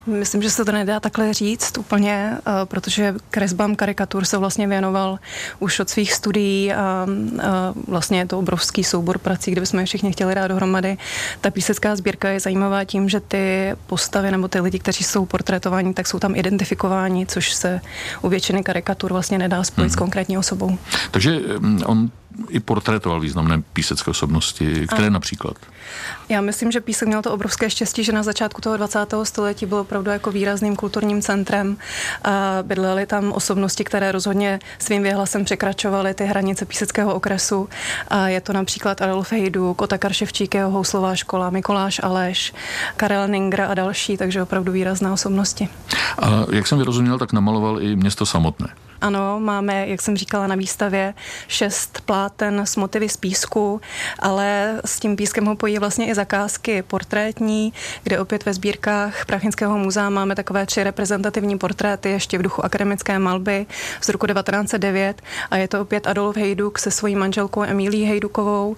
Myslím, že se to nedá takhle říct úplně, protože kresbám karikatur se vlastně věnoval už od svých studií a vlastně je to obrovský soubor prací, kde bychom je všichni chtěli dát dohromady. Ta písecká sbírka je zajímavá tím, že ty postavy nebo ty lidi, kteří jsou portrétováni, tak jsou tam identifikováni, což se u většiny karikatur vlastně nedá spojit s konkrétní osobou. Takže on i portrétoval významné písecké osobnosti, které například? Já myslím, že Písek měl to obrovské štěstí, že na začátku toho 20. století byl opravdu jako výrazným kulturním centrem a bydlely tam osobnosti, které rozhodně svým věhlasem překračovaly ty hranice píseckého okresu. A je to například Adolf Hejduk, Otakar Ševčík, jeho houslová škola, Mikoláš Aleš, Karel Ningra a další, takže opravdu výrazné osobnosti. A jak jsem vyrozuměl, tak namaloval i město samotné. Ano, máme, jak jsem říkala, na výstavě 6 pláten s motivy z písku, ale s tím pískem ho pojí vlastně i zakázky portrétní, kde opět ve sbírkách Prachinského muzea máme takové 3 reprezentativní portréty ještě v duchu akademické malby z roku 1909 a je to opět Adolf Hejduk se svojí manželkou Emílií Hejdukovou,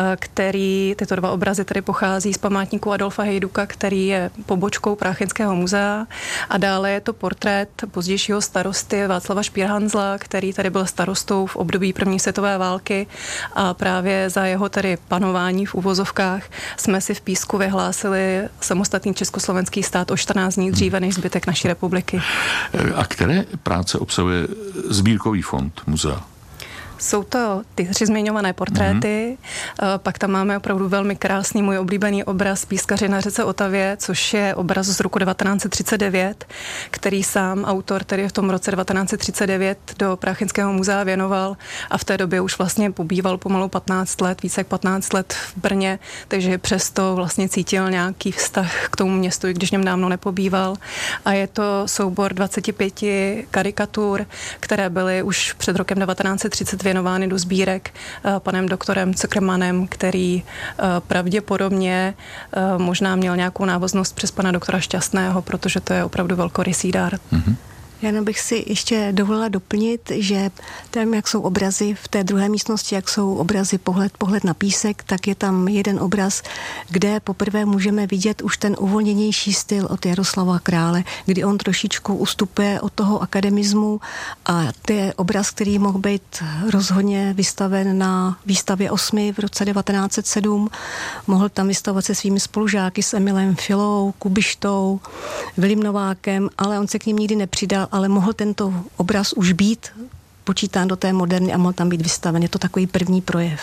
tyto 2 obrazy tedy pochází z památníku Adolfa Hejduka, který je pobočkou Prachinského muzea a dále je to portrét pozdějšího starosty Václava Špírhanzla, který tady byl starostou v období první světové války a právě za jeho tedy panování v uvozovkách jsme si v Písku vyhlásili samostatný československý stát o 14 dní dříve než zbytek naší republiky. A které práce obsahuje sbírkový fond muzea? Jsou to ty 3 zmiňované portréty, pak tam máme opravdu velmi krásný můj oblíbený obraz Pískaři na řece Otavě, což je obraz z roku 1939, který sám autor tedy v tom roce 1939 do Prachinského muzea věnoval a v té době už vlastně pobýval pomalu 15 let, více jak 15 let v Brně, takže přesto vlastně cítil nějaký vztah k tomu městu, i když v něm dávno nepobýval. A je to soubor 25 karikatur, které byly už před rokem 1930 věnovány do sbírek panem doktorem Zuckermanem, který pravděpodobně možná měl nějakou návaznost přes pana doktora Šťastného, protože to je opravdu velkorysý dar. Mm-hmm. Já bych si ještě dovolila doplnit, že tam, jak jsou obrazy v té druhé místnosti, jak jsou obrazy pohled na písek, tak je tam jeden obraz, kde poprvé můžeme vidět už ten uvolněnější styl od Jaroslava Krále, kdy on trošičku ustupuje od toho akademismu a to je obraz, který mohl být rozhodně vystaven na výstavě 8 v roce 1907. Mohl tam vystavovat se svými spolužáky s Emilem Filou, Kubištou, Vilim Novákem, ale on se k ním nikdy nepřidal, ale mohl tento obraz už být počítán do té moderny a mohl tam být vystaven. Je to takový první projev.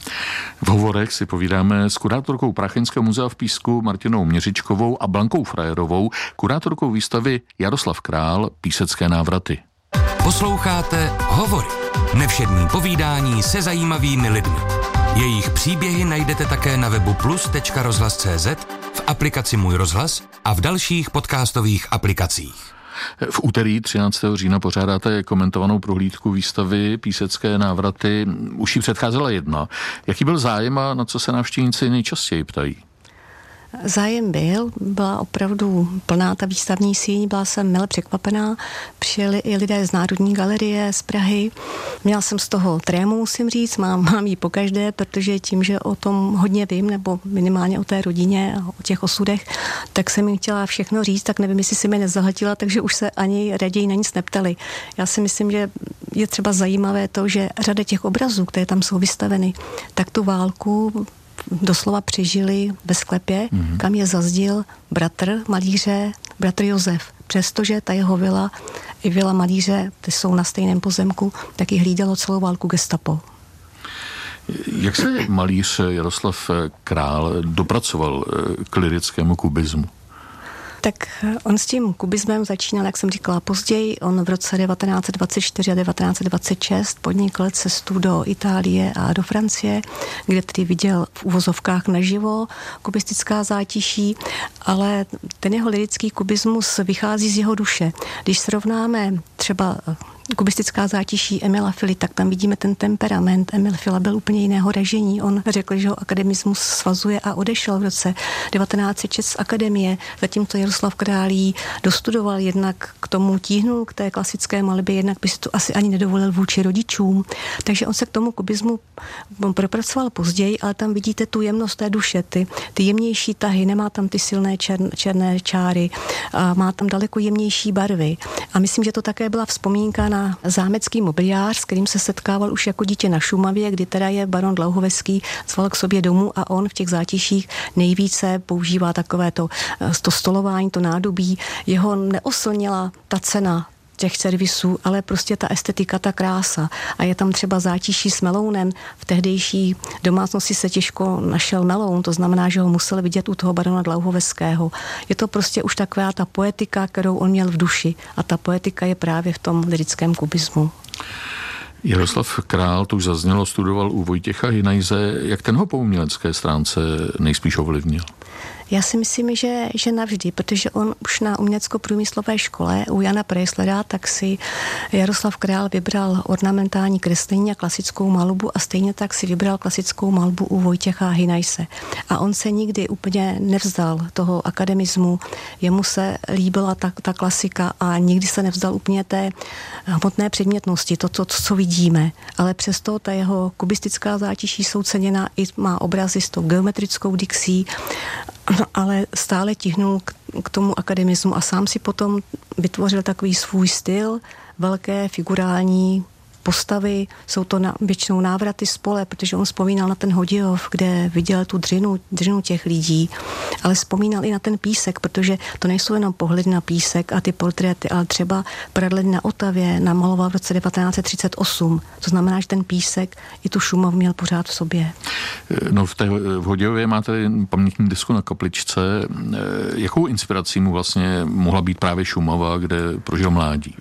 V hovorech si povídáme s kurátorkou Prachinského muzea v Písku Martinou Měřičkovou a Blankou Frajerovou, kurátorkou výstavy Jaroslav Král Písecké návraty. Posloucháte Hovory. Nevšední povídání se zajímavými lidmi. Jejich příběhy najdete také na webu plus.rozhlas.cz, v aplikaci Můj rozhlas a v dalších podcastových aplikacích. V úterý 13. října pořádáte komentovanou prohlídku výstavy Písecké návraty. Už jí předcházela jedna. Jaký byl zájem a na co se návštěvníci nejčastěji ptají? Zájem byla opravdu plná ta výstavní síň, byla jsem mile překvapená. Přijeli i lidé z Národní galerie z Prahy. Měla jsem z toho trému, musím říct, mám ji pokaždé, protože tím, že o tom hodně vím, nebo minimálně o té rodině a o těch osudech, tak jsem jim chtěla všechno říct, tak nevím, jestli si mi nezahltila, takže už se ani raději na nic neptali. Já si myslím, že je třeba zajímavé to, že řada těch obrazů, které tam jsou vystaveny, tak tu válku doslova přežili ve sklepě, kam je zazdil bratr malíře, bratr Josef. Přestože ta jeho vila i vila malíře, ty jsou na stejném pozemku, tak ji hlídalo celou válku gestapo. Jak se malíř Jaroslav Král dopracoval k lirickému kubismu? Tak on s tím kubismem začínal, jak jsem říkala, později. On v roce 1924 a 1926 podnikl cestu do Itálie a do Francie, kde tedy viděl v uvozovkách naživo kubistická zátiší, ale ten jeho lirický kubismus vychází z jeho duše. Když srovnáme třeba kubistická zátiší Emila Fily, tak tam vidíme ten temperament. Emil Fila byl úplně jiného ražení. On řekl, že ho akademismus svazuje a odešel v roce 1906 z akademie, zatímco Jaroslav Králí dostudoval, jednak k tomu tíhnul k té klasické malbě, jednak by si to asi ani nedovolil vůči rodičům. Takže on se k tomu kubismu propracoval později, ale tam vidíte tu jemnost té duše, ty jemnější tahy, nemá tam ty silné černé čáry, a má tam daleko jemnější barvy. A myslím, že to také byla vzpomínka na zámecký mobiliář, s kterým se setkával už jako dítě na Šumavě, kdy teda je baron Dlouhoveský zval k sobě domů a on v těch zátiších nejvíce používá takové to stolování, to nádobí. Jeho neoslnila ta cena těch servisů, ale prostě ta estetika, ta krása. A je tam třeba zátiší s melounem. V tehdejší domácnosti se těžko našel meloun, to znamená, že ho musel vidět u toho barona Dlouhoveského. Je to prostě už taková ta poetika, kterou on měl v duši. A ta poetika je právě v tom lirickém kubismu. Jaroslav Král, to už zaznělo, studoval u Vojtěcha Hynajse. Jak ten ho po umělecké stránce nejspíš ovlivnil? Já si myslím, že navždy, protože on už na umělecko-průmyslové škole u Jana Preislera, tak si Jaroslav Král vybral ornamentální kreslení a klasickou malbu a stejně tak si vybral klasickou malbu u Vojtěcha Hynajse. A on se nikdy úplně nevzdal toho akademismu, jemu se líbila ta klasika a nikdy se nevzdal úplně té hmotné předmětnosti, to, co vidíme. Ale přesto ta jeho kubistická zátiší jsou ceněná i má obrazy s tou geometrickou dixí, ale stále tihnul k tomu akademismu a sám si potom vytvořil takový svůj styl, velké figurální postavy, jsou to většinou návraty z pole, protože on vzpomínal na ten Hodějov, kde viděl tu dřinu těch lidí, ale vzpomínal i na ten písek, protože to nejsou jenom pohledy na písek a ty portréty, ale třeba pradleny na Otavě namaloval v roce 1938. To znamená, že ten písek i tu Šumavu měl pořád v sobě. No v Hodějově máte pamětní desku na kapličce. Jakou inspirací mu vlastně mohla být právě Šumava, kde prožil mládí?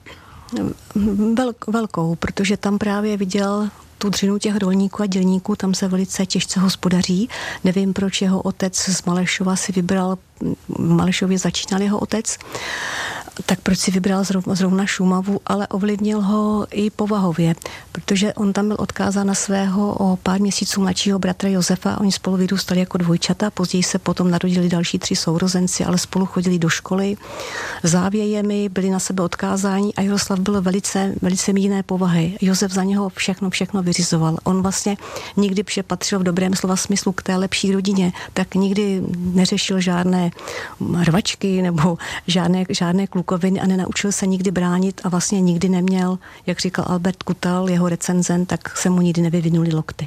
Velkou, protože tam právě viděl tu dřinu těch rolníků a dělníků, tam se velice těžce hospodaří. Nevím, proč jeho otec z Malešova si vybral, v Malešově začínal jeho otec, tak proč si vybral zrovna Šumavu, ale ovlivnil ho i povahově, protože on tam byl odkázán na svého o pár měsíců mladšího bratra Josefa, oni spolu vyrůstali jako dvojčata, později se potom narodili další 3 sourozenci, ale spolu chodili do školy, závějemi, byli na sebe odkázáni a Jaroslav byl velice jiné povahy. Josef za něho všechno vyřizoval. On vlastně nikdy, protože patřil v dobrém slova smyslu k té lepší rodině, tak nikdy neřešil žádné rvačky nebo žádné klukoviny a nenaučil se nikdy bránit a vlastně nikdy neměl, jak říkal Albert Kutal, jeho recenzent, tak se mu nikdy nevyvinuli lokty.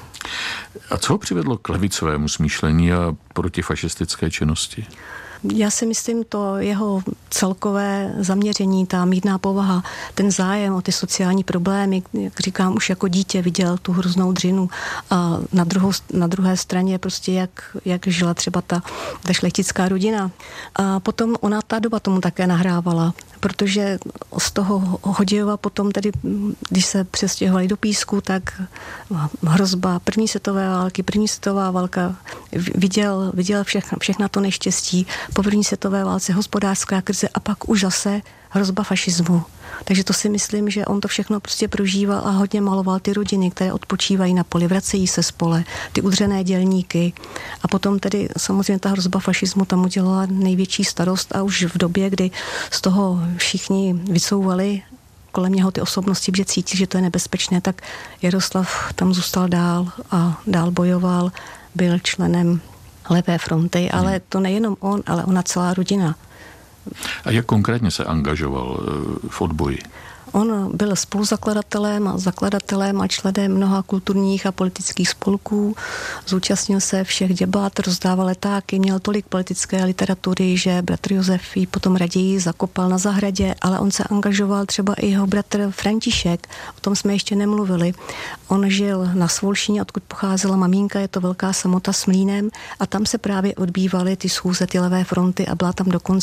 A co ho přivedlo k levicovému smýšlení a protifašistické činnosti? Já si myslím, to jeho celkové zaměření, ta mírná povaha, ten zájem o ty sociální problémy, jak říkám, už jako dítě viděl tu hroznou dřinu a na druhé straně prostě jak žila třeba ta šlechtická rodina. A potom ta doba tomu také nahrávala, protože z toho Hodějova potom tedy, když se přestěhovali do Písku, tak hrozba první světová válka, viděl všechna to neštěstí, po první světové válce hospodářská krize a pak už zase hrozba fašismu. Takže to si myslím, že on to všechno prostě prožíval a hodně maloval ty rodiny, které odpočívají na poli, vracejí se z pole, ty udřené dělníky. A potom tedy samozřejmě ta hrozba fašismu tam udělala největší starost a už v době, kdy z toho všichni vycouvali kolem něho ty osobnosti, že cítí, že to je nebezpečné, tak Jaroslav tam zůstal dál a dál bojoval, byl členem Levé fronty, ale to nejenom on, ale ona celá rodina. A jak konkrétně se angažoval v odboji? On byl zakladatelem a členem mnoha kulturních a politických spolků, zúčastnil se všech debat, rozdával letáky, měl tolik politické literatury, že bratr Josef ji potom raději zakopal na zahradě, ale on se angažoval třeba i jeho bratr František, o tom jsme ještě nemluvili. On žil na Svolšíně, odkud pocházela maminka, je to velká samota s mlýnem a tam se právě odbývaly ty schůze, ty Levé fronty a byla tam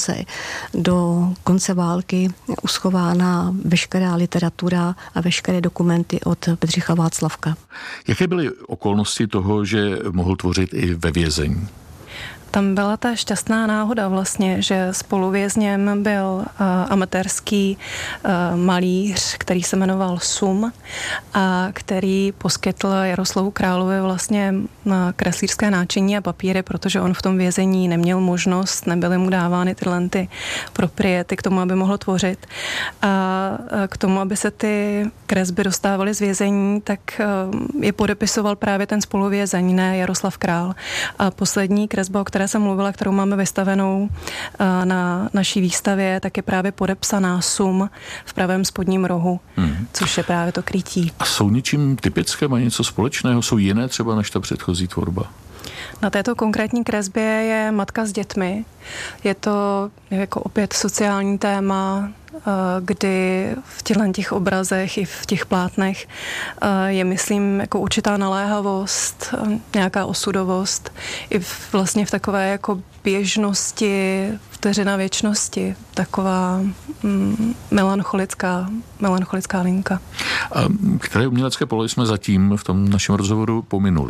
do konce války uschována veškerá literatura a veškeré dokumenty od Bedřicha Václavka. Jaké byly okolnosti toho, že mohl tvořit i ve vězení? Tam byla ta šťastná náhoda vlastně, že spoluvězněm byl amatérský malíř, který se jmenoval Sum a který poskytl Jaroslavu Královi vlastně kreslířské náčiní a papíry, protože on v tom vězení neměl možnost, nebyly mu dávány tyhle propriety k tomu, aby mohl tvořit. A k tomu, aby se ty kresby dostávaly z vězení, tak je podepisoval právě ten spoluvězeň, ne Jaroslav Král. A poslední kresba, o které jsem mluvila, kterou máme vystavenou na naší výstavě, tak je právě podepsaná Sum v pravém spodním rohu, což je právě to krytí. A jsou něčím typické, má něco společného? Jsou jiné třeba než ta předchozí tvorba? Na této konkrétní kresbě je matka s dětmi. Je to jako opět sociální téma, kdy v těch obrazech i v těch plátnech je, myslím, jako určitá naléhavost, nějaká osudovost i vlastně v takové jako běžnosti, vteřina věčnosti, taková melancholická linka. A které umělecké pole jsme zatím v tom našem rozhovoru pominuli?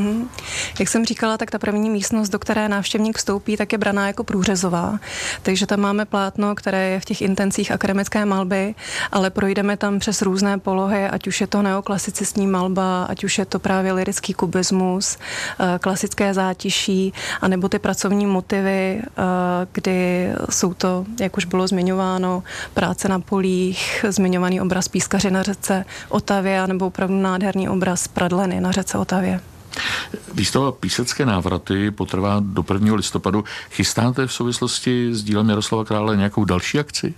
Jak jsem říkala, tak ta první místnost, do které návštěvník vstoupí, tak je braná jako průřezová. Takže tam máme plátno, které je v těch intencích akademické malby, ale projdeme tam přes různé polohy, ať už je to neoklasicistní malba, ať už je to právě lyrický kubismus, klasické zátiší, anebo ty pracovní motivy, kdy jsou to, jak už bylo zmiňováno, práce na polích, zmiňovaný obraz pískaře na řece Otavě, anebo opravdu nádherný obraz pradleny na řece Otavě. Výstava Písecké návraty potrvá do 1. listopadu. Chystáte v souvislosti s dílem Jaroslava Krále nějakou další akci?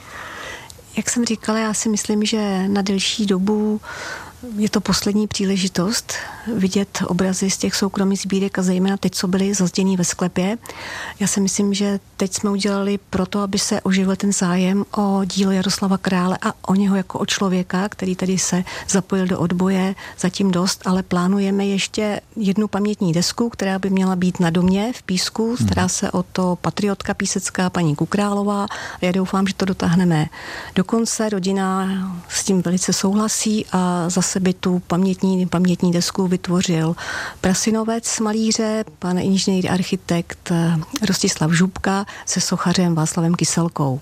Jak jsem říkala, já si myslím, že na delší dobu je to poslední příležitost vidět obrazy z těch soukromých sbírek a zejména teď, co byly zazděný ve sklepě. Já si myslím, že teď jsme udělali proto, aby se oživil ten zájem o dílo Jaroslava Krále a o něho jako o člověka, který tady se zapojil do odboje, zatím dost, ale plánujeme ještě jednu pamětní desku, která by měla být na domě v Písku, stará se o to patriotka písecká paní Kukrálová a já doufám, že to dotáhneme do konce. Rodina s tím velice souhlasí a zase by tu pamětní desku vytvořil prasinovec malíře, pan inženýr architekt Rostislav Žubka se sochařem Václavem Kyselkou.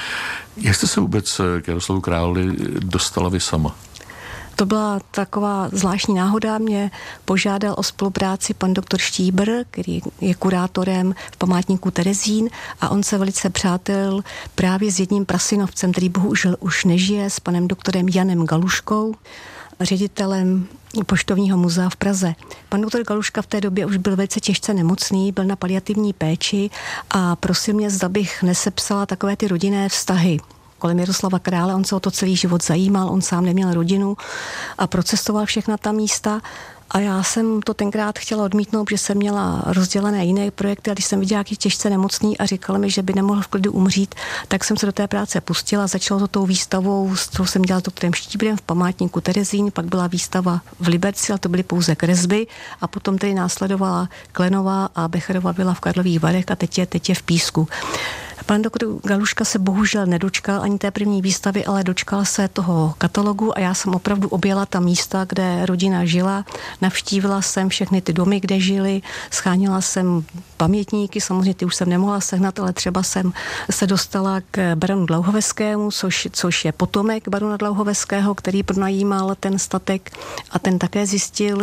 Jak jste se vůbec k Jaroslavu Králi dostala vy sama? To byla taková zvláštní náhoda. Mě požádal o spolupráci pan doktor Štíbr, který je kurátorem v památníku Terezín a on se velice přátel právě s jedním prasinovcem, který bohužel už nežije, s panem doktorem Janem Galuškou, ředitelem Poštovního muzea v Praze. Pan doktor Galuška v té době už byl velice těžce nemocný, byl na paliativní péči a prosil mě, zda bych nesepsala takové ty rodinné vztahy kolem Jaroslava Krále. On se o to celý život zajímal, on sám neměl rodinu a procestoval všechna ta místa. A já jsem to tenkrát chtěla odmítnout, že jsem měla rozdělené jiné projekty a když jsem viděla, jak je těžce nemocný a říkala mi, že by nemohl v klidu umřít, tak jsem se do té práce pustila. Začalo to tou výstavou, s kterou jsem dělala s doktorem Štíbrem v památníku Terezín, pak byla výstava v Liberci, ale to byly pouze kresby a potom tedy následovala Klenová a Becherova vila v Karlových Varech a teď je v Písku. Pan doktor Galuška se bohužel nedočkal ani té první výstavy, ale dočkal se toho katalogu a já jsem opravdu objela ta místa, kde rodina žila. Navštívila jsem všechny ty domy, kde žili, schánila jsem pamětníky, samozřejmě ty už jsem nemohla sehnat, ale třeba jsem se dostala k baronu Dlouhoveskému, což je potomek barona Dlouhoveského, který pronajímal ten statek a ten také zjistil,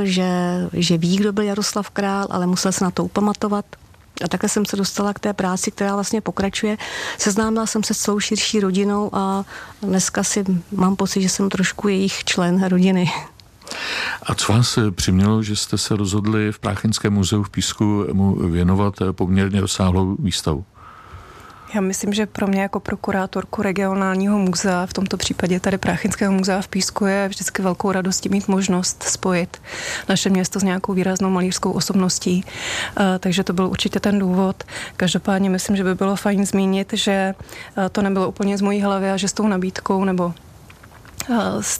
že ví, kdo byl Jaroslav Král, ale musel se na to upamatovat. A takhle jsem se dostala k té práci, která vlastně pokračuje. Seznámila jsem se s celou širší rodinou a dneska mám pocit, že jsem trošku jejich člen rodiny. A co vás přimělo, že jste se rozhodli v Práchenském muzeu v Písku mu věnovat poměrně rozsáhlou výstavu? Já myslím, že pro mě jako prokurátorku regionálního muzea, v tomto případě tady Práchenského muzea v Písku, je vždycky velkou radostí mít možnost spojit naše město s nějakou výraznou malířskou osobností. Takže to byl určitě ten důvod. Každopádně myslím, že by bylo fajn zmínit, že to nebylo úplně z mojí hlavy a že s tou nabídkou nebo s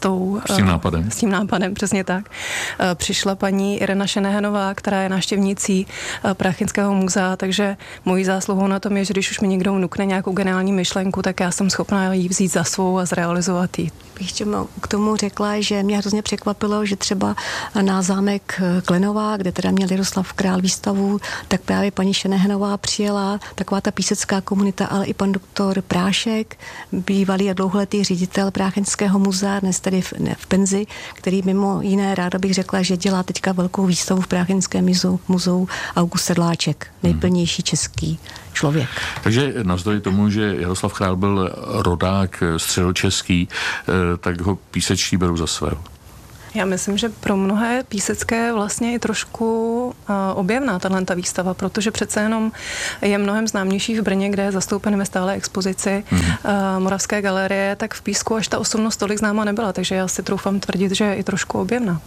tím nápadem, přesně tak. Přišla paní Irena Šenehenová, která je návštěvnicí Práchinského muzea, takže mojí zásluhou na tom je, že když už mi někdo vnukne nějakou geniální myšlenku, tak já jsem schopná ji vzít za svou a zrealizovat ji. Ještě k tomu řekla, že mě hrozně překvapilo, že třeba na zámek Klenová, kde teda měl Jaroslav Král výstavu, tak právě paní Šenehenová přijela, taková ta písecká komunita, ale i pan doktor Prášek, bývalý a dlouholetý ředitel Práchinského muzea, dnes tedy v penzi, který mimo jiné, ráda bych řekla, že dělá teďka velkou výstavu v Práchinském muzeu August Sedláček, nejplnější český člověk. Takže navzdory tomu, že Jaroslav Král byl rodák středočeský, tak ho písečtí berou za svého. Já myslím, že pro mnohé písecké vlastně je trošku objevná ta výstava, protože přece jenom je mnohem známější v Brně, kde je zastoupen ve stálé expozici Moravské galerie, tak v Písku až ta osobnost tolik známa nebyla, takže já si troufám tvrdit, že je i trošku objevná.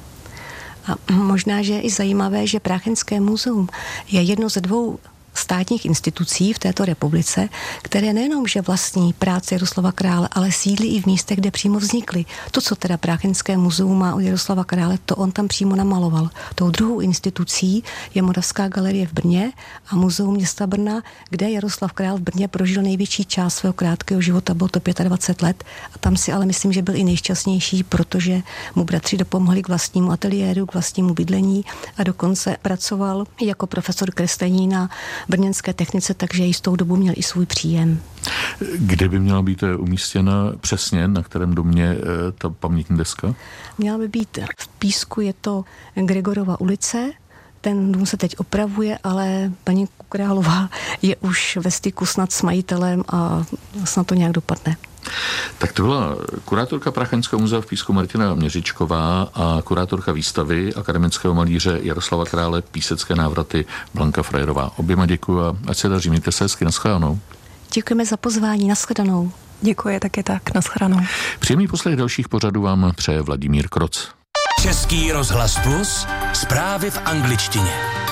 A možná, že je i zajímavé, že Práchinské muzeum je jedno ze dvou státních institucí v této republice, které nejenom, že vlastní práce Jaroslava Krále, ale sídlí i v místech, kde přímo vznikly. To, co teda Práchinské muzeum má od Jaroslava Krále, to on tam přímo namaloval. Tou druhou institucí je Moravská galerie v Brně a Muzeum města Brna, kde Jaroslav Král v Brně prožil největší část svého krátkého života, bylo to 25 let. A tam si ale myslím, že byl i nejšťastnější, protože mu bratři dopomohli k vlastnímu ateliéru, k vlastnímu bydlení a dokonce pracoval jako profesor kreslení na brněnské technice, takže jistou dobu měl i svůj příjem. Kde by měla být umístěna přesně, na kterém domě ta pamětní deska? Měla by být v Písku, je to Gregorova ulice. Ten dům se teď opravuje, ale paní Králová je už ve styku snad s majitelem a snad to nějak dopadne. Tak to byla kurátorka Práchinského muzea v Písku Martina Měřičková a kurátorka výstavy akademického malíře Jaroslava Krále Písecké návraty Blanka Frajerová. Oběma děkuji a ať se daří, mějte se hezky, nashledanou. Děkujeme za pozvání, nashledanou. Děkuji taky tak, nashledanou. Příjemný poslech dalších pořadů vám přeje Vladimír Kroc. Český rozhlas Plus, zprávy v angličtině.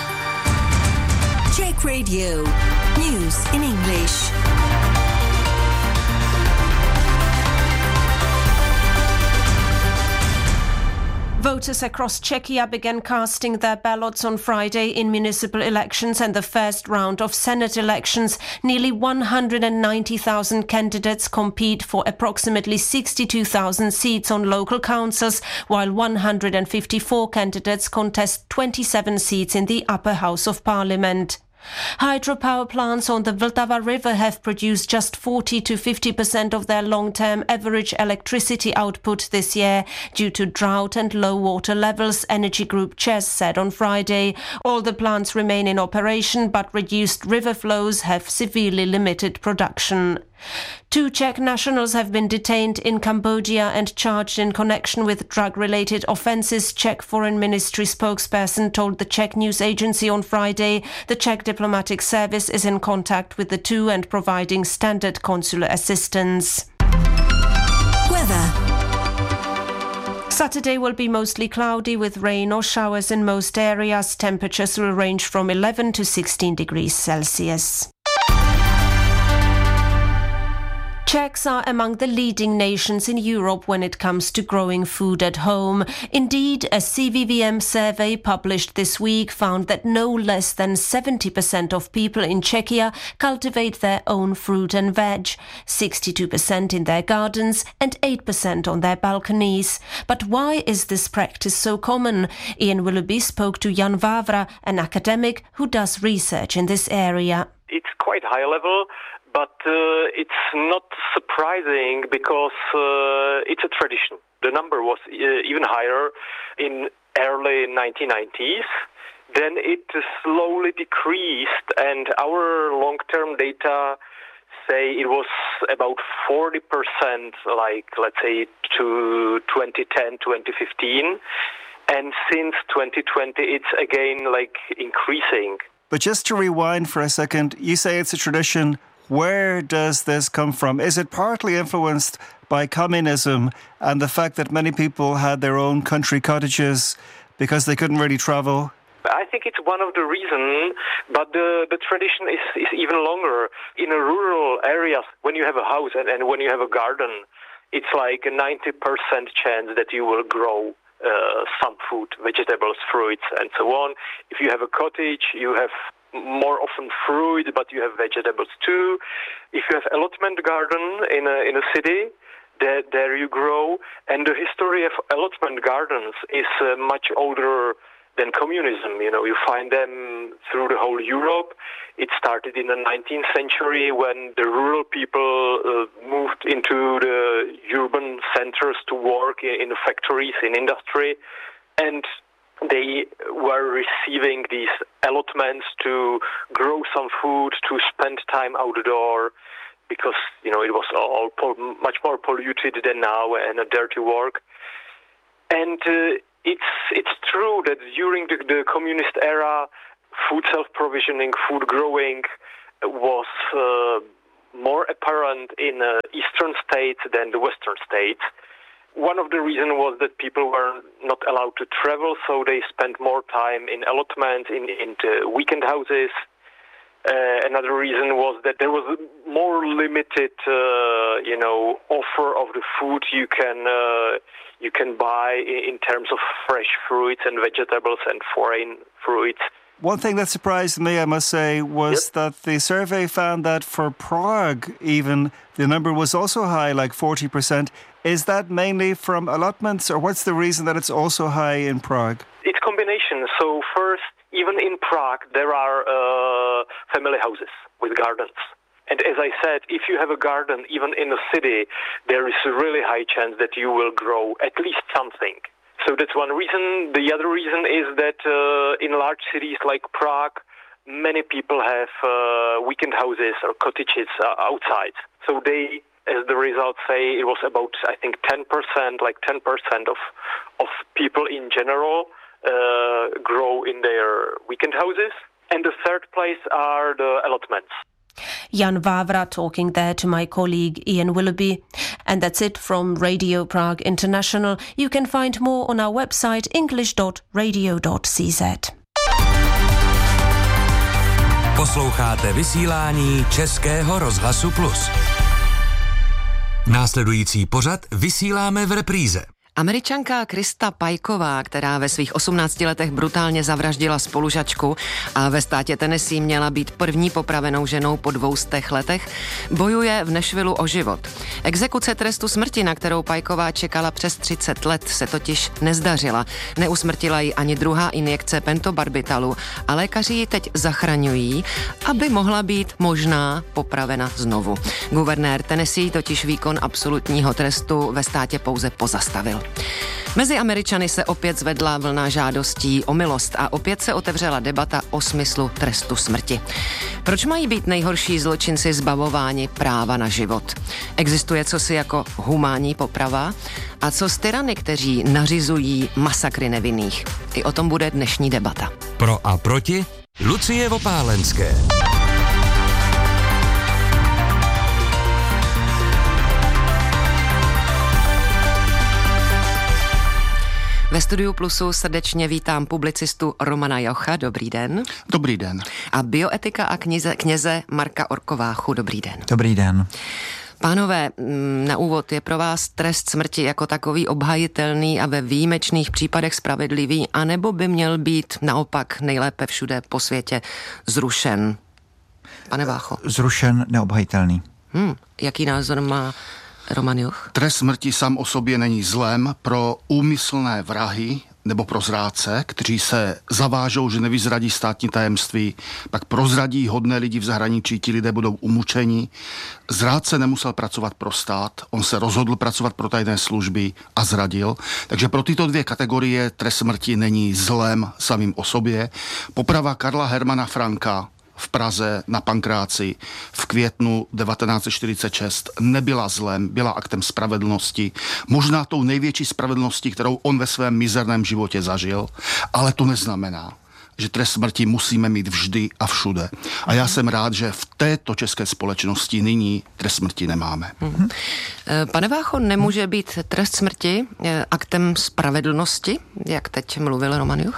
Czech Radio, news in English. Voters across Czechia began casting their ballots on Friday in municipal elections and the first round of Senate elections. Nearly 190,000 candidates compete for approximately 62,000 seats on local councils, while 154 candidates contest 27 seats in the upper house of parliament. Hydropower plants on the Vltava River have produced just 40 to 50% of their long-term average electricity output this year due to drought and low water levels, Energy Group ČEZ said on Friday. All the plants remain in operation, but reduced river flows have severely limited production. 2 Czech nationals have been detained in Cambodia and charged in connection with drug-related offences, Czech Foreign Ministry spokesperson told the Czech news agency on Friday. The Czech diplomatic service is in contact with the two and providing standard consular assistance. Weather. Saturday will be mostly cloudy with rain or showers in most areas. Temperatures will range from 11 to 16 degrees Celsius. Czechs are among the leading nations in Europe when it comes to growing food at home. Indeed, a CVVM survey published this week found that no less than 70% of people in Czechia cultivate their own fruit and veg, 62% in their gardens and 8% on their balconies. But why is this practice so common? Ian Willoughby spoke to Jan Vávra, an academic who does research in this area. It's quite high level. But it's not surprising because it's a tradition. The number was even higher in early 1990s. Then it slowly decreased, and our long-term data say it was about 40%, like let's say to 2010, 2015. And since 2020, it's again like increasing. But just to rewind for a second, you say it's a tradition. Where does this come from? Is it partly influenced by communism and the fact that many people had their own country cottages because they couldn't really travel? I think it's one of the reasons, but the tradition is even longer. In rural areas, when you have a house and when you have a garden, it's like a 90% chance that you will grow some food, vegetables, fruits, and so on. If you have a cottage, you have more often fruit, but you have vegetables too. If you have allotment garden in a city, there you grow. And the history of allotment gardens is much older than communism. You know, you find them through the whole Europe. It started in the 19th century when the rural people moved into the urban centers to work in factories, in industry, and they were receiving these allotments to grow some food, to spend time outdoor, because, you know, it was all much more polluted than now and a dirty work. And it's true that during the communist era, food self-provisioning, food growing was more apparent in eastern states than the western states. One of the reasons was that people were not allowed to travel, so they spent more time in allotments, in the weekend houses. Another reason was that there was a more limited, offer of the food you can buy in terms of fresh fruits and vegetables and foreign fruits. One thing that surprised me, I must say, was that the survey found that for Prague, even, the number was also high, like 40%. Is that mainly from allotments, or what's the reason that it's also high in Prague? It's combination. So first, even in Prague, there are family houses with gardens. And as I said, if you have a garden, even in a city, there is a really high chance that you will grow at least something. So that's one reason. The other reason is that in large cities like Prague, many people have weekend houses or cottages outside. So they, as the results say, it was about, I think, 10%, like 10% of people in general grow in their weekend houses. And the third place are the allotments. Jan Vávra talking there to my colleague Ian Willoughby. And that's it from Radio Prague International. You can find more on our website english.radio.cz. Posloucháte vysílání Českého rozhlasu Plus. Následující pořad vysíláme v repríze. Američanka Krista Pajková, která ve svých 18 letech brutálně zavraždila spolužačku a ve státě Tennessee měla být první popravenou ženou po 200 letech, bojuje v Nashvillu o život. Exekuce trestu smrti, na kterou Pajková čekala přes 30 let, se totiž nezdařila. Neusmrtila ji ani druhá injekce pentobarbitalu a lékaři ji teď zachraňují, aby mohla být možná popravena znovu. Guvernér Tennessee totiž výkon absolutního trestu ve státě pouze pozastavil. Mezi Američany se opět zvedla vlna žádostí o milost a opět se otevřela debata o smyslu trestu smrti. Proč mají být nejhorší zločinci zbavováni práva na život? Existuje cosi jako humánní poprava? A co s tyrany, kteří nařizují masakry nevinných? I o tom bude dnešní debata. Pro a proti Lucie Vopálenské. Ve studiu Plusu srdečně vítám publicistu Romana Jocha. Dobrý den. Dobrý den. A bioetika a kněze Marka Orkováchu. Dobrý den. Dobrý den. Pánové, na úvod, je pro vás trest smrti jako takový obhajitelný a ve výjimečných případech spravedlivý, anebo by měl být naopak nejlépe všude po světě zrušen? Pane Vácho. Zrušen, neobhajitelný. Jaký názor má Roman Joch? Trest smrti sám o sobě není zlem pro úmyslné vrahy nebo pro zrádce, kteří se zavážou, že nevyzradí státní tajemství, pak prozradí hodné lidi v zahraničí, ti lidé budou umučeni. Zrádce nemusel pracovat pro stát, on se rozhodl pracovat pro tajné služby a zradil. Takže pro tyto dvě kategorie trest smrti není zlem samým o sobě. Poprava Karla Hermana Franka v Praze na Pankráci v květnu 1946 nebyla zlem, byla aktem spravedlnosti, možná tou největší spravedlností, kterou on ve svém mizerném životě zažil, ale to neznamená, že trest smrti musíme mít vždy a všude. A já jsem rád, že v této české společnosti nyní trest smrti nemáme. Pane Vácho, nemůže být trest smrti aktem spravedlnosti, jak teď mluvil Roman Joch?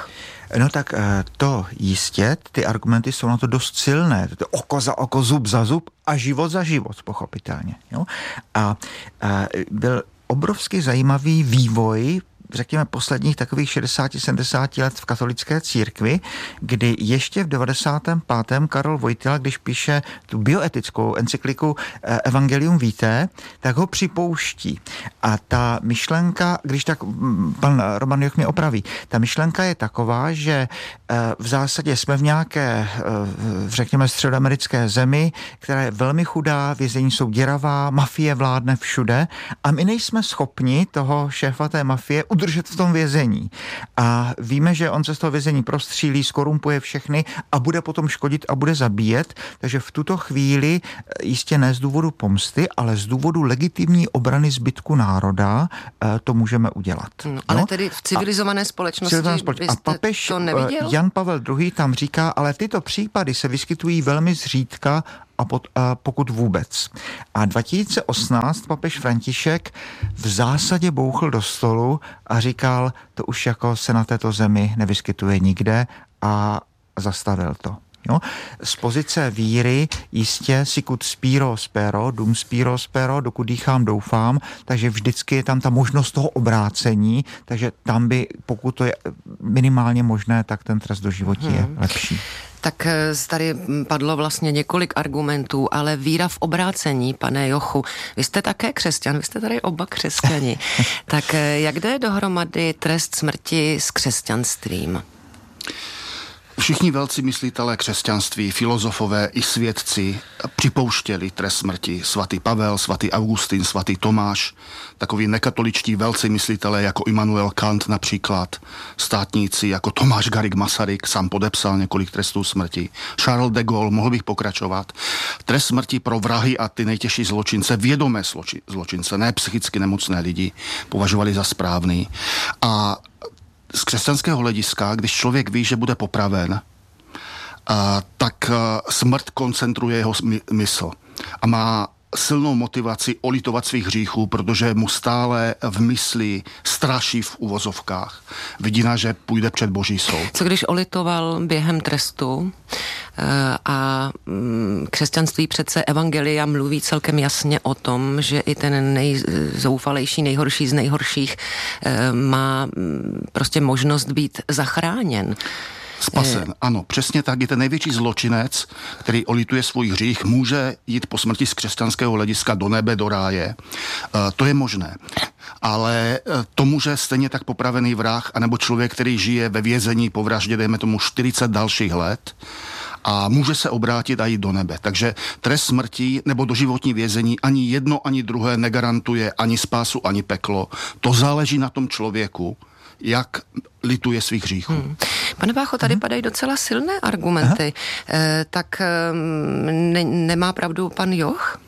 No tak to jistě, ty argumenty jsou na to dost silné. To je oko za oko, zub za zub a život za život, pochopitelně. Jo? A byl obrovsky zajímavý vývoj, řekněme, posledních takových 60-70 let v katolické církvi, kdy ještě v 95. Karol Wojtyla, když píše tu bioetickou encykliku Evangelium Vitae, tak ho připouští. A ta myšlenka, když tak pan Roman Joch mě opraví, ta myšlenka je taková, že v zásadě jsme v nějaké, řekněme, středoamerické zemi, která je velmi chudá, vězení jsou děravá, mafie vládne všude a my nejsme schopni toho šéfa té mafie udržet v tom vězení. A víme, že on se z toho vězení prostřílí, skorumpuje všechny a bude potom škodit a bude zabíjet, takže v tuto chvíli jistě ne z důvodu pomsty, ale z důvodu legitimní obrany zbytku národa to můžeme udělat. No, ale tedy v civilizované společnosti a papež to neviděl? Jan Pavel II. Tam říká, ale tyto případy se vyskytují velmi zřídka a pokud vůbec. A 2018 papež František v zásadě bouchl do stolu a říkal, to už jako se na této zemi nevyskytuje nikde a zastavil to. Jo? Z pozice víry jistě sicut spiro spero, dum spiro spero, dokud dýchám, doufám, takže vždycky je tam ta možnost toho obrácení, takže tam by, pokud to je minimálně možné, tak ten trest doživotí je lepší. Tak tady padlo vlastně několik argumentů, ale víra v obrácení, pane Jochu, vy jste také křesťan, vy jste tady oba křesťani. Tak jak jde dohromady trest smrti s křesťanstvím? Všichni velcí myslitelé křesťanství, filozofové i svědci připouštěli trest smrti. Svatý Pavel, svatý Augustin, svatý Tomáš, takoví nekatoličtí velcí myslitelé jako Immanuel Kant například, státníci jako Tomáš Garrigue Masaryk, sám podepsal několik trestů smrti, Charles de Gaulle, mohl bych pokračovat. Trest smrti pro vrahy a ty nejtěžší zločince, vědomé zločince, ne psychicky nemocné lidi, považovali za správný. A z křesťanského hlediska, když člověk ví, že bude popraven, tak smrt koncentruje jeho mysl a má silnou motivaci olitovat svých hříchů, protože mu stále v mysli straší v uvozovkách vidina, že půjde před Boží soud. Co když olitoval během trestu a křesťanství přece evangelia mluví celkem jasně o tom, že i ten nejzoufalejší, nejhorší z nejhorších má prostě možnost být zachráněn. Spasen, ano, přesně tak. Je ten největší zločinec, který olituje svůj hřích, může jít po smrti z křesťanského hlediska do nebe, do ráje. To je možné. Ale to může stejně tak popravený vrah, anebo člověk, který žije ve vězení po vraždě, dejme tomu 40 dalších let, a může se obrátit a jít do nebe. Takže trest smrti nebo doživotní vězení ani jedno, ani druhé negarantuje ani spásu, ani peklo. To záleží na tom člověku, jak lituje svých hříchů. Pane Vácho, tady padají docela silné argumenty. Tak nemá pravdu pan Joch?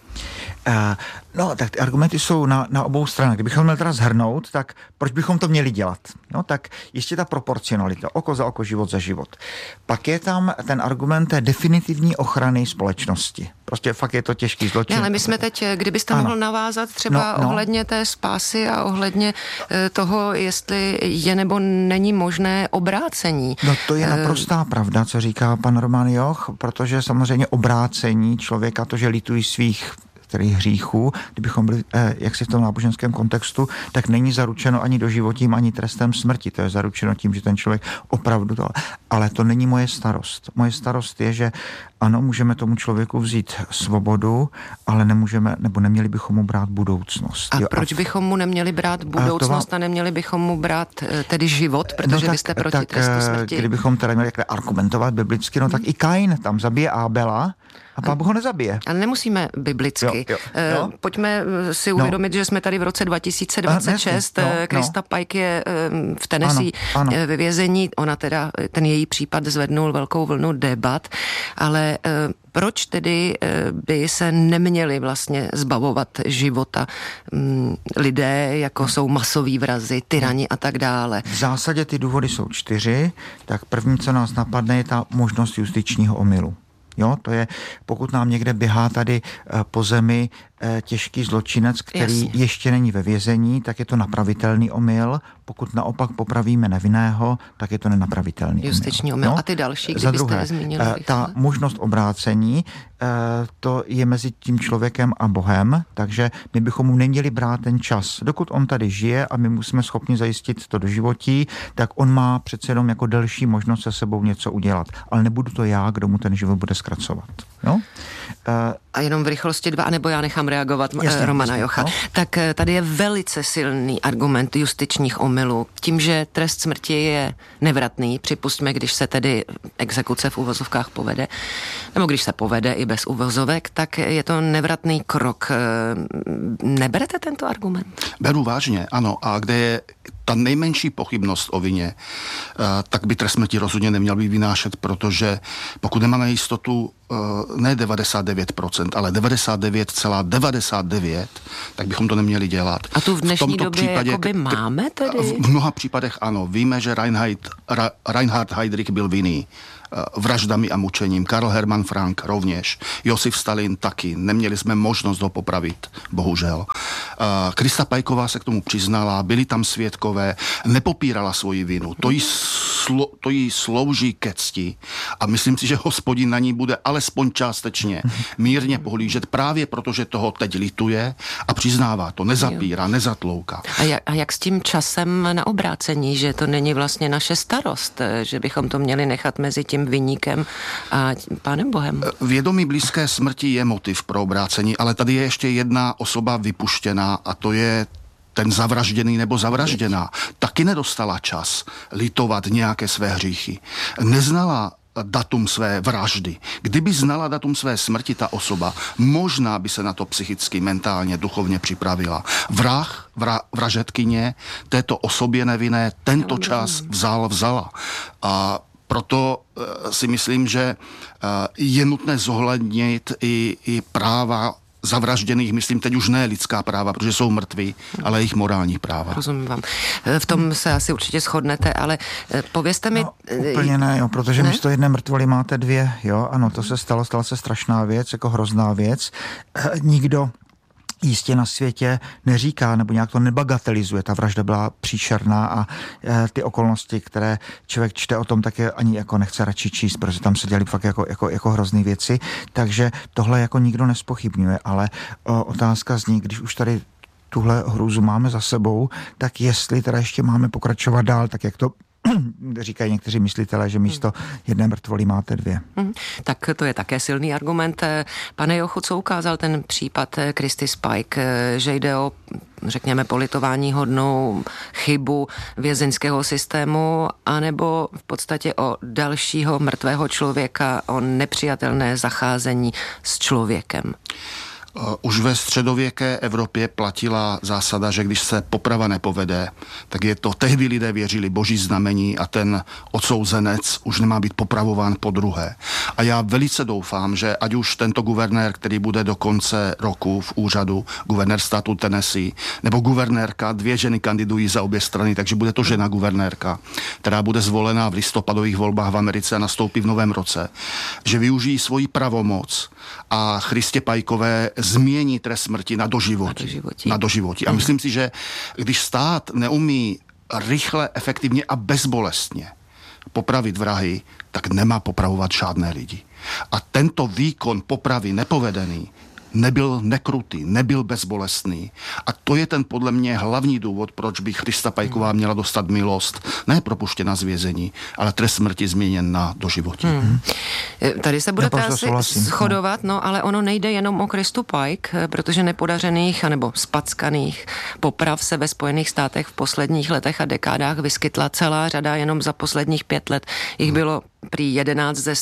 No, tak ty argumenty jsou na obou stranách. Kdybychom měli teda shrnout, tak proč bychom to měli dělat? No, tak ještě ta proporcionalita, oko za oko, život za život. Pak je tam ten argument té definitivní ochrany společnosti. Prostě fakt je to těžký zločin. Ale my jsme teď, kdybyste mohl navázat třeba ohledně té spásy a ohledně toho, jestli je nebo není možné obrácení. No to je naprostá pravda, co říká pan Roman Joch, protože samozřejmě obrácení člověka, to, že litují svých hříchů, kdybychom byli jaksi v tom náboženském kontextu, tak není zaručeno ani doživotím, ani trestem smrti. To je zaručeno tím, že ten člověk opravdu to... Ale to není moje starost. Moje starost je, že ano, můžeme tomu člověku vzít svobodu, ale nemůžeme, nebo neměli bychom mu brát budoucnost. A proč bychom mu neměli brát budoucnost a neměli bychom mu brát tedy život, protože vy jste proti trestu smrti? Kdybychom teda měli argumentovat biblicky, no tak i Kain tam zabije Ábela, a Pán Bůh ho nezabije. Ale nemusíme biblicky. Jo. Pojďme si uvědomit, že jsme tady v roce 2026. Krista Pike je v Tennessee ve vězení. Ona teda, ten její případ zvednul velkou vlnu debat, ale proč tedy by se neměli vlastně zbavovat života lidé, jako jsou masoví vrazi, tyrani a tak dále? V zásadě ty důvody jsou 4. Tak první, co nás napadne, je ta možnost justičního omylu. Jo, to je, pokud nám někde běhá tady po zemi těžký zločinec, který ještě není ve vězení, tak je to napravitelný omyl. Pokud naopak popravíme nevinného, tak je to nenapravitelný justiční omyl. No? A ty další, kdybyste je zmínili? Ta možnost obrácení, to je mezi tím člověkem a Bohem, takže my bychom mu neměli brát ten čas. Dokud on tady žije a my musíme schopni zajistit to doživotí, tak on má přece jenom jako delší možnost se sebou něco udělat. Ale nebudu to já, kdo mu ten život bude zkracovat. No? A jenom v rychlosti 2, nebo já nechám reagovat Romana Jocha. No. Tak tady je velice silný argument justičních omylů. Tím, že trest smrti je nevratný, připustme, když se tedy exekuce v uvozovkách povede, nebo když se povede i bez uvozovek, tak je to nevratný krok. Neberete tento argument? Beru vážně, ano. A kde je ta nejmenší pochybnost o vině, tak by trest smrti rozhodně neměl být vynášet, protože pokud nemáme jistotu ne 99%, ale 99,99, tak bychom to neměli dělat. A tu v dnešní době jakoby máme tedy? V mnoha případech ano. Víme, že Reinhard Heydrich byl vinný vraždami a mučením. Karl Hermann Frank rovněž. Josif Stalin taky. Neměli jsme možnost ho popravit, bohužel. Krista Pajková se k tomu přiznala, byli tam svědkové, nepopírala svoji vinu. To jí slouží ke cti a myslím si, že Hospodin na ní bude alespoň částečně mírně pohlížet, právě protože toho teď lituje a přiznává to, nezapírá, nezatlouká. A jak s tím časem na obrácení, že to není vlastně naše starost, že bychom to měli nechat mezi tím viníkem a Pánem Bohem? Vědomí blízké smrti je motiv pro obrácení, ale tady je ještě jedna osoba vypuštěná a to je ten zavražděný nebo zavražděná. Taky nedostala čas litovat nějaké své hříchy. Neznala datum své vraždy. Kdyby znala datum své smrti ta osoba, možná by se na to psychicky, mentálně, duchovně připravila. Vražedkyně této osobě nevinné tento čas vzala. A proto si myslím, že je nutné zohlednit i práva zavražděných, myslím teď už ne lidská práva, protože jsou mrtví, ale jejich morální práva. Rozumím vám. V tom se asi určitě shodnete, ale povězte mi... No, úplně ne, jo, protože místo jedné mrtvoly máte dvě, jo, ano, to se stala se strašná věc, jako hrozná věc. Nikdo jistě na světě neříká nebo nějak to nebagatelizuje. Ta vražda byla příšerná a ty okolnosti, které člověk čte o tom, tak je ani jako nechce radši číst, protože tam se dělaly fakt jako hrozný věci. Takže tohle jako nikdo nespochybňuje, ale otázka zní, když už tady tuhle hrůzu máme za sebou, tak jestli teda ještě máme pokračovat dál, tak jak to říkají někteří myslitelé, že místo jedné mrtvoly máte dvě. Tak to je také silný argument. Pane Jochu, co ukázal ten případ Kristy Spike, že jde o, řekněme, politování hodnou chybu vězeňského systému, anebo v podstatě o dalšího mrtvého člověka, o nepřijatelné zacházení s člověkem? Už ve středověké Evropě platila zásada, že když se poprava nepovede, tak je to, tehdy lidé věřili boží znamení a ten odsouzenec už nemá být popravován podruhé. A já velice doufám, že ať už tento guvernér, který bude do konce roku v úřadu, guvernér státu Tennessee, nebo guvernérka, 2 ženy kandidují za obě strany, takže bude to žena guvernérka, která bude zvolená v listopadových volbách v Americe a nastoupí v novém roce, že využijí svoji pravomoc a Christě Pajkové změní trest smrti na doživotí. A myslím si, že když stát neumí rychle, efektivně a bezbolestně popravit vrahy, tak nemá popravovat žádné lidi. A tento výkon popravy nepovedený nebyl nekrutý, nebyl bezbolestný. A to je ten podle mě hlavní důvod, proč by Krista Pajková měla dostat milost, ne propuštěna z vězení, ale trest smrti změněn na doživotí. Tady se budete asi shodovat, no, ale ono nejde jenom o Kristu Pike, protože nepodařených anebo spackaných poprav se ve Spojených státech v posledních letech a dekádách vyskytla celá řada, jenom za posledních 5 let jich bylo prý 11 ze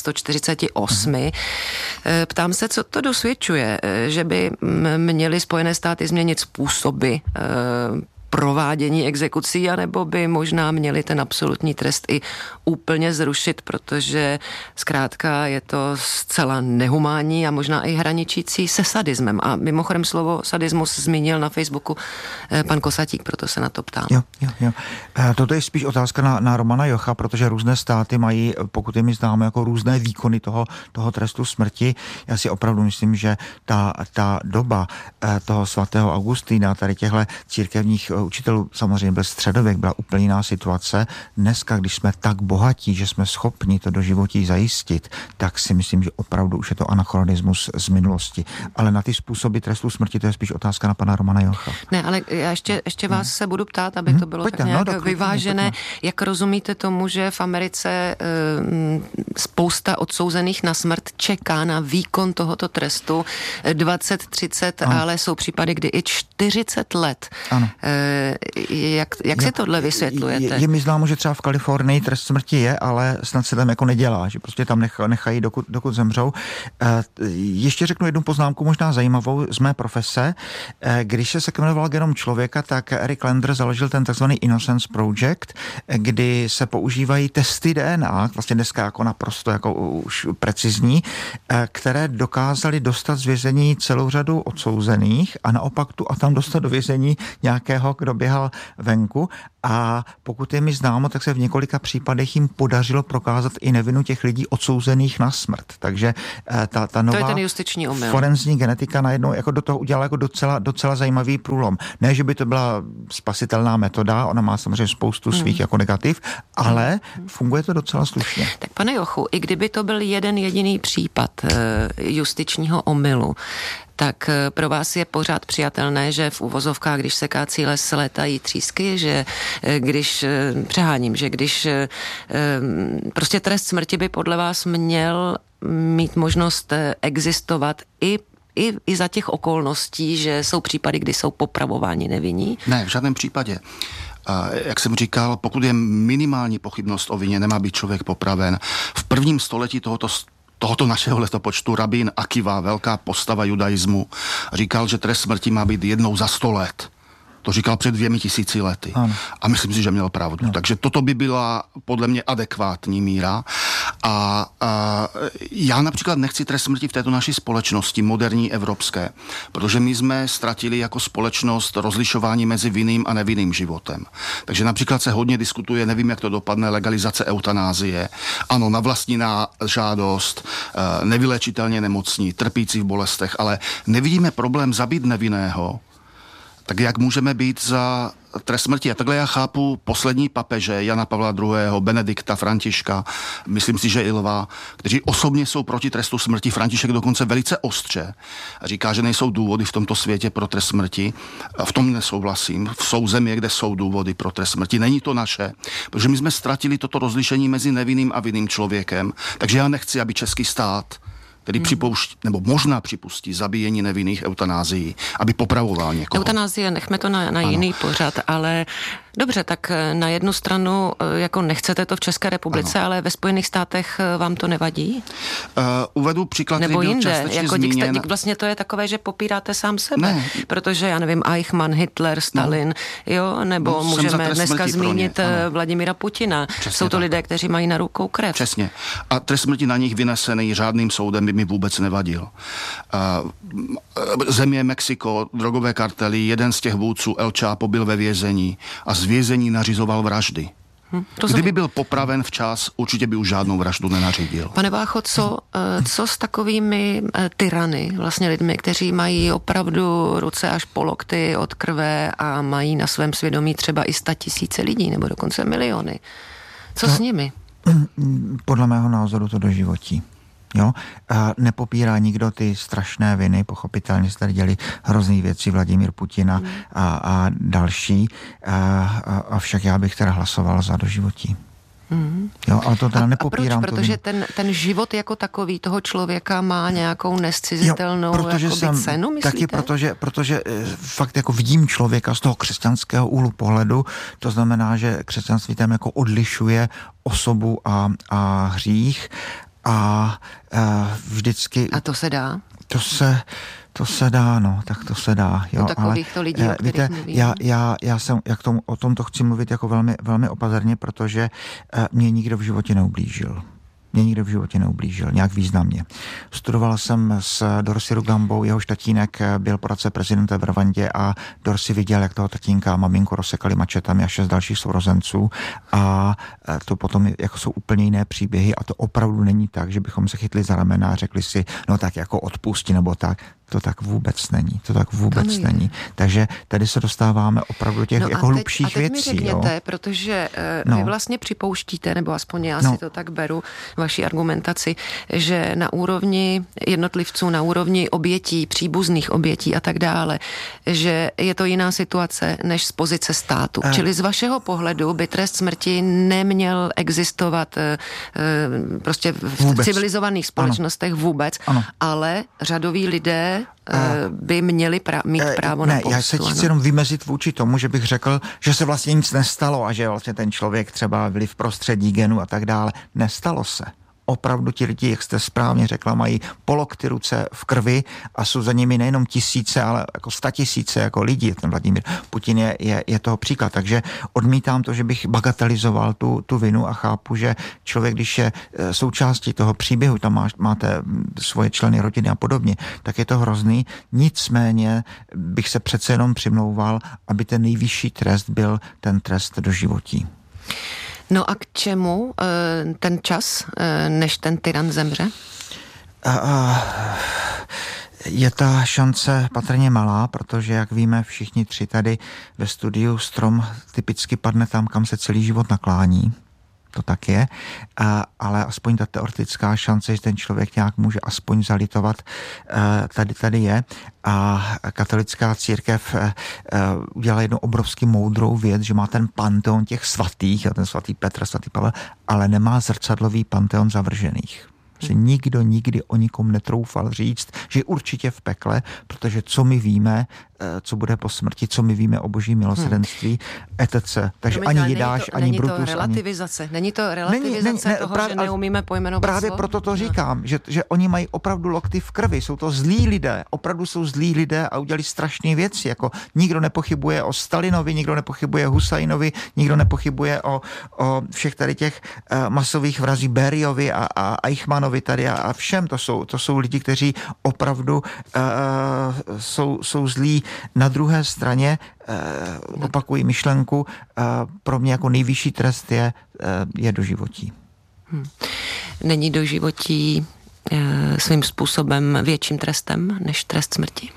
148. Ptám se, co to dosvědčuje, že by měly Spojené státy změnit způsoby provádění exekucí, anebo by možná měli ten absolutní trest i úplně zrušit, protože zkrátka je to zcela nehumánní a možná i hraničící se sadismem. A mimochodem slovo sadismus zmínil na Facebooku pan Kosatík, proto se na to ptám. Jo. Toto je spíš otázka na Romana Jocha, protože různé státy mají, pokud je mi známe, jako různé výkony toho trestu smrti. Já si opravdu myslím, že ta doba toho svatého Augustína, tady těchto církevních učitelů, samozřejmě byl středověk, byla úplně jiná situace. Dneska, když jsme tak bohatí, že jsme schopni to do životí zajistit, tak si myslím, že opravdu už je to anachronismus z minulosti. Ale na ty způsoby trestu smrti, to je spíš otázka na pana Romana Jocha. Ne, ale já ještě vás se budu ptát, aby to bylo tak nějak vyvážené. Jak rozumíte tomu, že v Americe spousta odsouzených na smrt čeká na výkon tohoto trestu 20, 30, ale jsou případy, kdy i 40 let. Ano. Jak si tohle vysvětlujete? Je mi známo, že třeba v Kalifornii trest smrti je, ale snad se tam jako nedělá, že prostě tam nechají, dokud zemřou. Ještě řeknu jednu poznámku, možná zajímavou z mé profese. Když se sekvenoval genom člověka, tak Eric Lander založil ten takzvaný Innocence Project, kdy se používají testy DNA, vlastně dneska jako naprosto jako už precizní, které dokázaly dostat z vězení celou řadu odsouzených a naopak tu a tam dostat do vězení nějakého, kdo běhal venku, a pokud je mi známo, tak se v několika případech jim podařilo prokázat i nevinu těch lidí odsouzených na smrt. Takže ta nová to je ten justiční omyl. Forenzní genetika najednou jako do toho udělala jako docela zajímavý průlom. Ne, že by to byla spasitelná metoda, ona má samozřejmě spoustu svých jako negativ, ale funguje to docela slušně. Tak pane Jochu, i kdyby to byl jeden jediný případ justičního omylu, tak pro vás je pořád přijatelné, že v uvozovkách, když sekácí les, létají třísky, že když, přeháním, že když prostě trest smrti by podle vás měl mít možnost existovat i za těch okolností, že jsou případy, kdy jsou popravováni nevinní? Ne, v žádném případě. Jak jsem říkal, pokud je minimální pochybnost o vině, nemá být člověk popraven. V prvním století tohoto našeho letopočtu rabín Akiva, velká postava judaismu, říkal, že trest smrti má být jednou za 100 let. To říkal před 2000 lety. Ano. A myslím si, že měl pravdu. No. Takže toto by byla podle mě adekvátní míra. A já například nechci trest smrti v této naší společnosti, moderní evropské, protože my jsme ztratili jako společnost rozlišování mezi vinným a nevinným životem. Takže například se hodně diskutuje, nevím, jak to dopadne, legalizace eutanázie. Ano, na vlastní žádost, nevylečitelně nemocní, trpící v bolestech, ale nevidíme problém zabít nevinného, tak jak můžeme být za trest smrti? A takhle já chápu poslední papeže, Jana Pavla II., Benedikta, Františka, myslím si, že i Lva, kteří osobně jsou proti trestu smrti. František dokonce velice ostře říká, že nejsou důvody v tomto světě pro trest smrti. V tom nesouhlasím. Jsou země, kde jsou důvody pro trest smrti. Není to naše, protože my jsme ztratili toto rozlišení mezi nevinným a vinným člověkem. Takže já nechci, aby český stát, který připouští, nebo možná připustí zabíjení nevinných, eutanázií, aby popravoval někoho. Eutanázie, nechme to na jiný pořad, ale dobře, tak na jednu stranu jako nechcete to v České republice, ale ve Spojených státech vám to nevadí? Uvedu příklad, nebo který byl jinde, částečně jako zmíněn. vlastně to je takové, že popíráte sám sebe, protože já nevím, Eichmann, Hitler, Stalin, jo, nebo můžeme dneska zmínit Vladimira Putina. Přesně jsou to tak. Lidé, kteří mají na rukou krev. Přesně. A trest smrti na nich vynesený řádným soudem by mi vůbec nevadil. Země Mexiko, drogové kartely, jeden z těch vůdců El Chapo byl ve vězení a z vězení nařizoval vraždy. Kdyby byl popraven včas, určitě by už žádnou vraždu nenařídil. Pane Vácho, co s takovými tyrany, vlastně lidmi, kteří mají opravdu ruce až po lokty od krve a mají na svém svědomí třeba i 100 000 lidí, nebo dokonce miliony? Co s nimi? Podle mého názoru to doživotí. Jo? A nepopírá nikdo ty strašné viny, pochopitelně se tady děli hrozný věci, Vladimír Putin a další, avšak já bych teda hlasoval za doživotí. Jo, ale to teda nepopírám. A proč? Protože ten život jako takový toho člověka má nějakou nescizitelnou cenu, myslíte? Taky protože fakt jako vidím člověka z toho křesťanského úhlu pohledu, to znamená, že křesťanství tam jako odlišuje osobu a hřích a vždycky... A to se dá? To To se dá, no, tak to se dá. Jo, takovýchto lidí, o kterých víte, mluvím. Já jsem, o tomto chci mluvit jako velmi, velmi opatrně, protože mě nikdo v životě neublížil. Nějak významně. Studovala jsem s Dorsi Rugambou, jehož tatínek byl poradce prezidenta v Rwandě a Dorsi viděl, jak toho tatínka a maminku rozsekali mačetami a 6 dalších sourozenců a to potom jako jsou úplně jiné příběhy a to opravdu není tak, že bychom se chytli za ramena a řekli si, no tak jako odpusti nebo tak. To tak vůbec není. Takže tady se dostáváme opravdu do těch jako hlubších věcí. A teď mi řekněte, protože vy vlastně připouštíte, nebo aspoň já si to tak beru, vaši argumentaci, že na úrovni jednotlivců, na úrovni obětí, příbuzných obětí a tak dále, že je to jiná situace než z pozice státu. Čili z vašeho pohledu by trest smrti neměl existovat prostě v civilizovaných společnostech vůbec, ale řadoví lidé by měli mít právo na pomstu. Já se chci jenom vymezit vůči tomu, že bych řekl, že se vlastně nic nestalo a že vlastně ten člověk třeba byl v prostředí genu a tak dále. Nestalo se. Opravdu ti lidi, jak jste správně řekla, mají polokty ruce v krvi a jsou za nimi nejenom tisíce, ale jako 100 000 jako lidí. Ten Vladimír Putin je toho příklad. Takže odmítám to, že bych bagatelizoval tu vinu a chápu, že člověk, když je součástí toho příběhu, tam máte svoje členy rodiny a podobně, tak je to hrozný. Nicméně bych se přece jenom přimlouval, aby ten nejvyšší trest byl ten trest doživotí. No a k čemu ten čas, než ten tyran zemře? Je ta šance patrně malá, protože, jak víme všichni tři tady ve studiu, strom typicky padne tam, kam se celý život naklání. To tak je, ale aspoň ta teoretická šance, že ten člověk nějak může aspoň zalitovat, tady je. A katolická církev udělala jednu obrovsky moudrou věc, že má ten panteon těch svatých, ten svatý Petr, svatý Pavel, ale nemá zrcadlový panteon zavržených. Že nikdo nikdy o nikom netroufal říct, že je určitě v pekle, protože co my víme, co bude po smrti, co my víme o boží milosrdenství, etc. Takže ani Jidáš, ani Brutus. Není to relativizace toho, že neumíme pojmenovat právě slovo? Proto to říkám, že oni mají opravdu lokty v krvi, jsou to zlí lidé, opravdu jsou zlí lidé a udělali strašné věci, jako nikdo nepochybuje o Stalinovi, nikdo nepochybuje o Husajnovi, nikdo nepochybuje o všech tady těch masových vrazí Berijovi a Eichmannovi tady a všem, to jsou lidi, kteří opravdu jsou zlí. Na druhé straně opakuji myšlenku, pro mě jako nejvyšší trest je doživotí. Není doživotí svým způsobem větším trestem než trest smrti?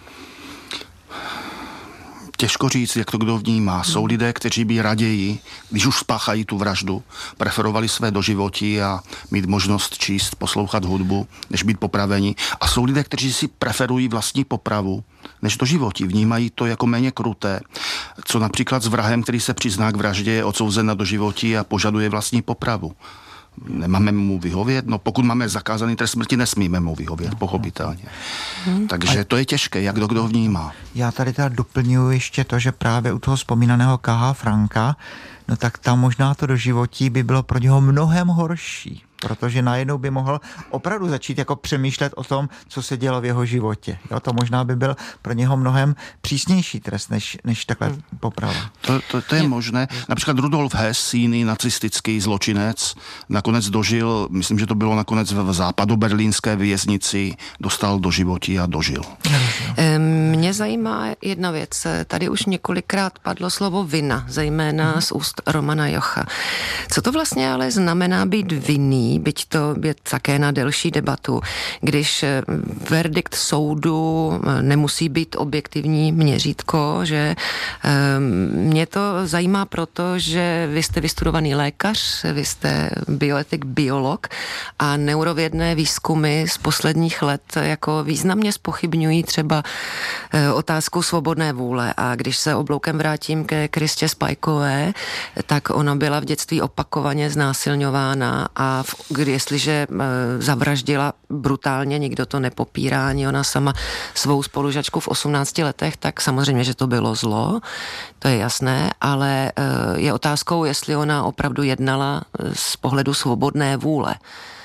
Těžko říct, jak to kdo vnímá. Jsou lidé, kteří by raději, když už spáchají tu vraždu, preferovali své doživotí a mít možnost číst, poslouchat hudbu, než být popraveni. A jsou lidé, kteří si preferují vlastní popravu než doživotí. Vnímají to jako méně kruté. Co například s vrahem, který se přizná k vraždě, je odsouzen na doživotí a požaduje vlastní popravu. Nemáme mu vyhovět? No pokud máme zakázaný trest smrti, nesmíme mu vyhovět, pochopitelně. Takže to je těžké, jak kdo vnímá. Já tady teda doplňuji ještě to, že právě u toho vzpomínaného K.H. Franka, no tak tam možná to doživotí by bylo pro něho mnohem horší, protože najednou by mohl opravdu začít jako přemýšlet o tom, co se dělo v jeho životě. Jo, to možná by byl pro něho mnohem přísnější trest, než takhle poprava. To je možné. Například Rudolf Hess, jiný nacistický zločinec, nakonec dožil, myslím, že to bylo nakonec v západoberlínské věznici, dostal doživotí a dožil. Mě zajímá jedna věc. Tady už několikrát padlo slovo vina, zejména z úst Romana Jocha. Co to vlastně ale znamená být vinný, byť to je také na delší debatu, když verdikt soudu nemusí být objektivní měřítko, že mě to zajímá proto, že vy jste vystudovaný lékař, vy jste bioetik, biolog a neurovědné výzkumy z posledních let jako významně zpochybňují třeba otázku svobodné vůle. A když se obloukem vrátím ke Kristě Spajkové, tak ona byla v dětství opakovaně znásilňována a jestliže zavraždila brutálně, nikdo to nepopírá, ani ona sama svou spolužačku v 18 letech, tak samozřejmě, že to bylo zlo, to je jasné, ale je otázkou, jestli ona opravdu jednala z pohledu svobodné vůle.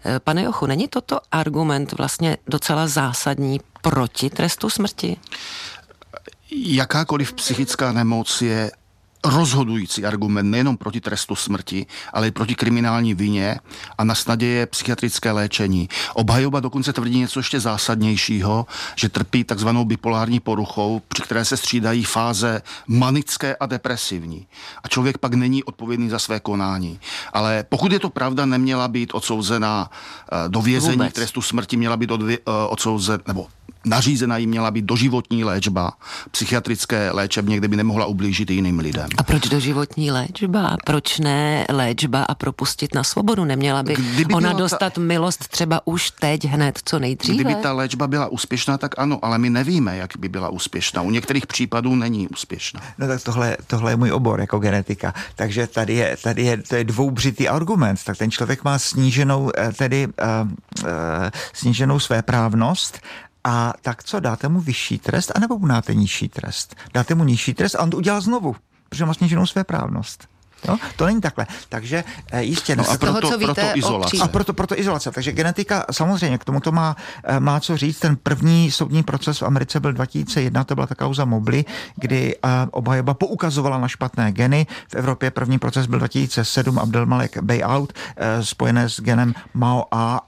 Pane Jochu, není toto argument vlastně docela zásadní proti trestu smrti? Jakákoliv psychická nemoc je rozhodující argument nejenom proti trestu smrti, ale i proti kriminální vině a na snadě je psychiatrické léčení. Obhajoba dokonce tvrdí něco ještě zásadnějšího, že trpí takzvanou bipolární poruchou, při které se střídají fáze manické a depresivní. A člověk pak není odpovědný za své konání. Ale pokud je to pravda, neměla být odsouzena do vězení trestu smrti, měla být odsouzena, nebo nařízena jí měla být doživotní léčba, psychiatrické léčebně, kde by nemohla ublížit jiným lidem. A proč doživotní léčba? Proč ne léčba a propustit na svobodu? Neměla by ona dostat milost třeba už teď hned, co nejdříve? Kdyby ta léčba byla úspěšná, tak ano, ale my nevíme, jak by byla úspěšná. U některých případů není úspěšná. No tak tohle je můj obor jako genetika. Takže to je dvoubřitý argument. Tak ten člověk má sníženou svéprávnost. A tak co, dáte mu vyšší trest, anebo mu dáte nižší trest? Dáte mu nižší trest a on to udělá znovu, protože má sníženou svéprávnost. No, to není takhle. Takže jistě... No a proto izolace. A proto izolace. Takže genetika samozřejmě k tomuto má co říct. Ten první soudní proces v Americe byl 2001, to byla ta kauza Mobley, kdy obhajoba poukazovala na špatné geny. V Evropě první proces byl 2007, Abdelmalek Bayout, spojené s genem MAO-A+.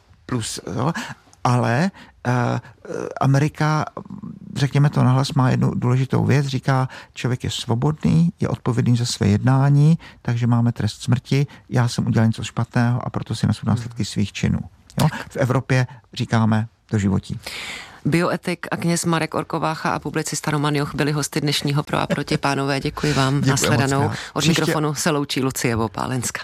Ale Amerika, řekněme to nahlas, má jednu důležitou věc, říká, člověk je svobodný, je odpovědný za své jednání, takže máme trest smrti, já jsem udělal něco špatného a proto si nesu následky svých činů. Jo? V Evropě říkáme doživotí. Bioetik a kněz Marek Orkovácha a publicista Roman Joch byli hosty dnešního Pro a proti. Pánové, děkuji vám. Nashledanou. Od mikrofonu se loučí Lucie Vopálenská.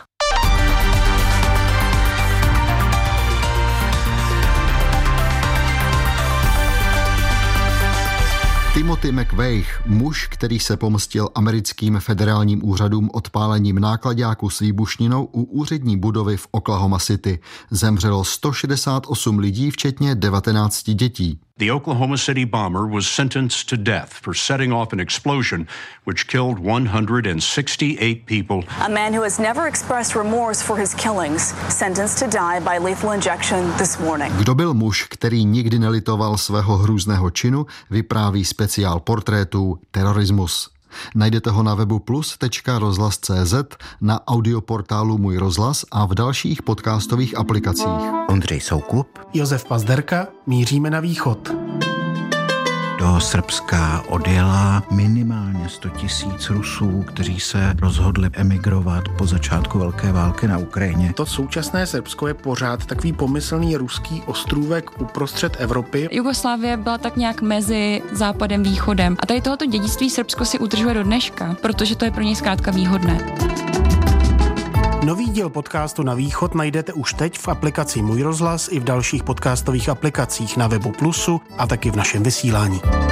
Timothy McVeigh, muž, který se pomstil americkým federálním úřadům odpálením náklaďáku s výbušninou u úřední budovy v Oklahoma City. Zemřelo 168 lidí, včetně 19 dětí. The Oklahoma City bomber was sentenced to death for setting off an explosion which killed 168 people. A man who has never expressed remorse for his killings, sentenced to die by lethal injection this morning. Kdo byl muž, který nikdy nelitoval svého hrůzného činu, vypráví speciál portrétů Terorismus. Najdete ho na webu plus.rozhlas.cz, na audioportálu Můj rozhlas a v dalších podcastových aplikacích. Ondřej Soukup, Josef Pazderka, míříme na východ. Do Srbska odjela minimálně 100 000 Rusů, kteří se rozhodli emigrovat po začátku velké války na Ukrajině. To současné Srbsko je pořád takový pomyslný ruský ostrůvek uprostřed Evropy. Jugoslávie byla tak nějak mezi západem a východem. A tady tohoto dědictví Srbsko si udržuje do dneška, protože to je pro něj zkrátka výhodné. Nový díl podcastu Na východ najdete už teď v aplikaci Můj rozhlas i v dalších podcastových aplikacích na webu Plusu a taky v našem vysílání.